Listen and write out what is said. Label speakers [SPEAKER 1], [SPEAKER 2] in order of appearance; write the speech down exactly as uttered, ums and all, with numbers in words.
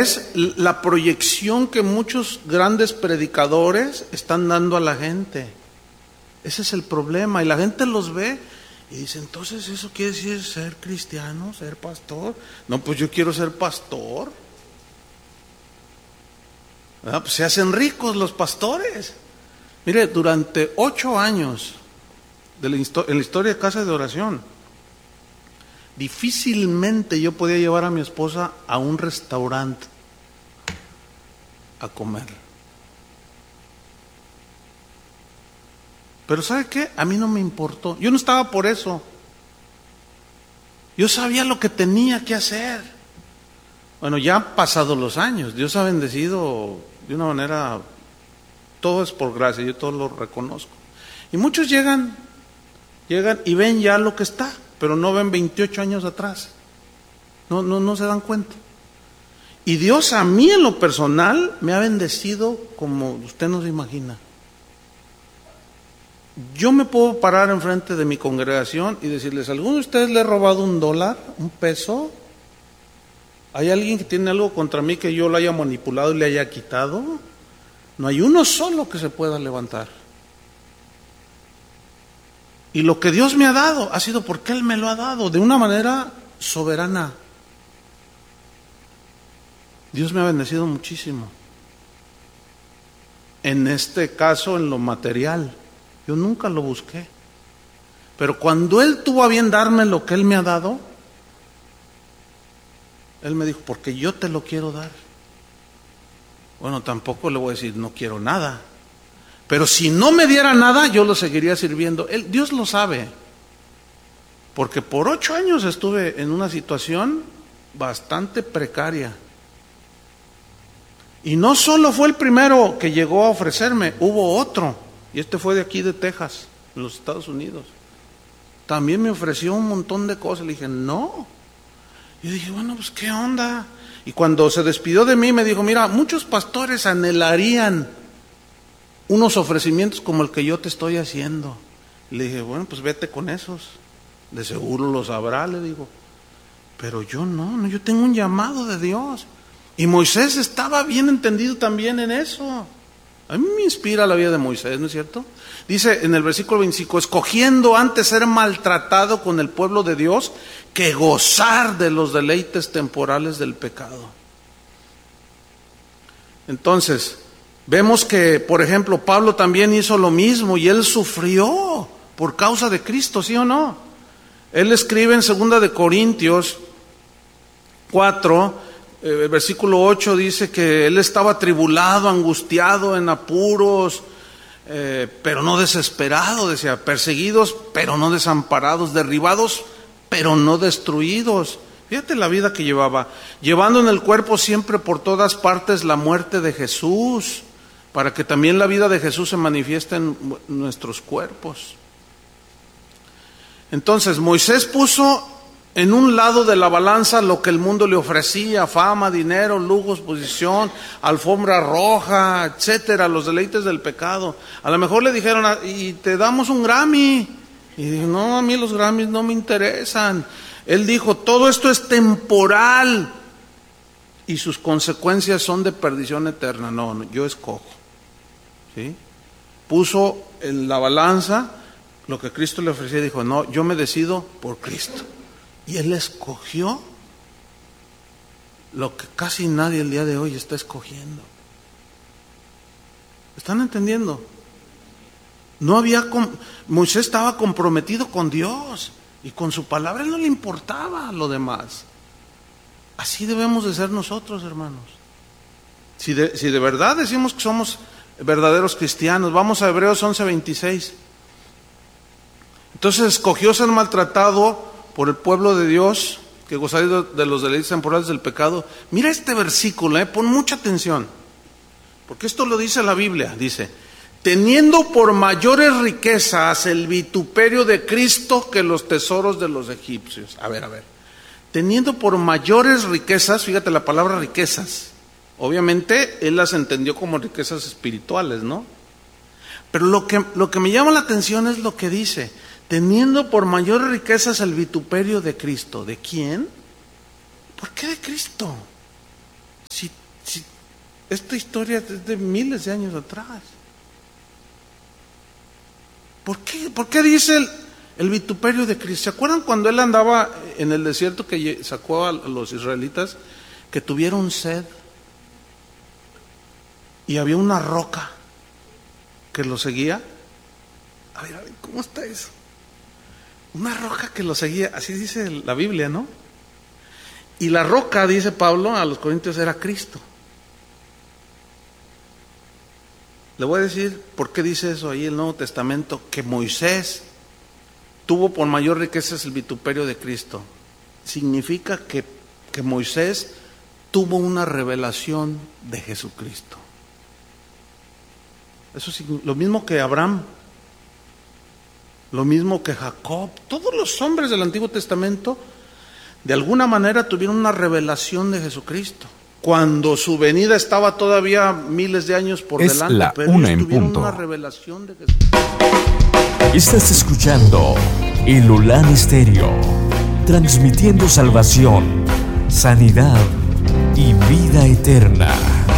[SPEAKER 1] es la proyección que muchos grandes predicadores están dando a la gente. Ese es el problema. Y la gente los ve y dice, entonces eso quiere decir ser cristiano, ser pastor. No, pues yo quiero ser pastor. Ah, pues se hacen ricos los pastores. Mire, durante ocho años de la histo- en la historia de Casa de Oración, difícilmente yo podía llevar a mi esposa a un restaurante a comer. Pero ¿sabe qué? A mí no me importó. Yo no estaba por eso. Yo sabía lo que tenía que hacer. Bueno, ya han pasado los años. Dios ha bendecido de una manera, todo es por gracia, yo todo lo reconozco. Y muchos llegan, llegan y ven ya lo que está, pero no ven veintiocho años atrás. No, no, no se dan cuenta. Y Dios a mí en lo personal me ha bendecido como usted no se imagina. Yo me puedo parar enfrente de mi congregación y decirles, ¿alguno de ustedes le he robado un dólar, un peso? ¿Hay alguien que tiene algo contra mí que yo lo haya manipulado y le haya quitado? No hay uno solo que se pueda levantar. Y lo que Dios me ha dado ha sido porque Él me lo ha dado de una manera soberana. Dios me ha bendecido muchísimo. En este caso, en lo material. Yo nunca lo busqué. Pero cuando Él tuvo a bien darme lo que Él me ha dado, Él me dijo, porque yo te lo quiero dar. Bueno, tampoco le voy a decir, no quiero nada. Pero si no me diera nada, yo lo seguiría sirviendo. Él, Dios lo sabe. Porque por ocho años estuve en una situación bastante precaria. Y no solo fue el primero que llegó a ofrecerme, hubo otro. Y este fue de aquí de Texas, en los Estados Unidos. También me ofreció un montón de cosas. Le dije, no. Y dije, bueno, pues qué onda. Y cuando se despidió de mí me dijo, mira, muchos pastores anhelarían unos ofrecimientos como el que yo te estoy haciendo. Le dije, bueno, pues vete con esos. De seguro los habrá, le digo. Pero yo no, no, yo tengo un llamado de Dios. Y Moisés estaba bien entendido también en eso. A mí me inspira la vida de Moisés, ¿no es cierto? Dice en el versículo veinticinco, escogiendo antes ser maltratado con el pueblo de Dios que gozar de los deleites temporales del pecado. Entonces, vemos que, por ejemplo, Pablo también hizo lo mismo y él sufrió por causa de Cristo, ¿sí o no? Él escribe en segunda de Corintios cuatro, el eh, versículo ocho dice que él estaba atribulado, angustiado, en apuros, eh, pero no desesperado, decía, perseguidos, pero no desamparados, derribados, pero no destruidos. Fíjate la vida que llevaba, llevando en el cuerpo siempre por todas partes la muerte de Jesús, para que también la vida de Jesús se manifieste en nuestros cuerpos. Entonces, Moisés puso en un lado de la balanza lo que el mundo le ofrecía, fama, dinero, lujos, posición, alfombra roja, etcétera, los deleites del pecado. A lo mejor le dijeron, y te damos un Grammy. Y dijo, no, a mí los Grammys no me interesan. Él dijo, todo esto es temporal y sus consecuencias son de perdición eterna. No, no, yo escojo. ¿Sí? Puso en la balanza lo que Cristo le ofrecía y dijo, no, yo me decido por Cristo. Y él escogió lo que casi nadie el día de hoy está escogiendo. ¿Están entendiendo? No había, Moisés estaba comprometido con Dios y con su palabra, él no le importaba lo demás. Así debemos de ser nosotros, hermanos. Si de, si de verdad decimos que somos verdaderos cristianos, vamos a Hebreos once veintiséis. Entonces escogió ser maltratado por el pueblo de Dios, que gozaría de los deleites temporales del pecado. Mira este versículo, eh, pon mucha atención, porque esto lo dice la Biblia, dice, teniendo por mayores riquezas el vituperio de Cristo que los tesoros de los egipcios. A ver, a ver, teniendo por mayores riquezas, fíjate la palabra riquezas, obviamente él las entendió como riquezas espirituales, ¿no? Pero lo que, lo que me llama la atención es lo que dice, teniendo por mayores riquezas el vituperio de Cristo. ¿De quién? ¿Por qué de Cristo? Si Esta historia es de miles de años atrás. ¿Por qué, ¿Por qué dice el, el vituperio de Cristo? ¿Se acuerdan cuando él andaba en el desierto que sacó a los israelitas que tuvieron sed? Y había una roca que lo seguía. A ver, a ver, ¿cómo está eso? Una roca que lo seguía, así dice la Biblia, ¿no? Y la roca, dice Pablo a los Corintios, era Cristo. Le voy a decir por qué dice eso ahí el Nuevo Testamento, que Moisés tuvo por mayor riqueza el vituperio de Cristo. Significa que, que Moisés tuvo una revelación de Jesucristo. Eso es lo mismo que Abraham, lo mismo que Jacob. Todos los hombres del Antiguo Testamento de alguna manera tuvieron una revelación de Jesucristo. Cuando su venida estaba todavía miles de años por
[SPEAKER 2] es
[SPEAKER 1] delante,
[SPEAKER 2] la
[SPEAKER 1] pero
[SPEAKER 2] una
[SPEAKER 1] ellos
[SPEAKER 2] en
[SPEAKER 1] tuvieron
[SPEAKER 2] punto.
[SPEAKER 1] una revelación de Jesucristo.
[SPEAKER 2] Estás escuchando el Ulán Estéreo, transmitiendo salvación, sanidad y vida eterna.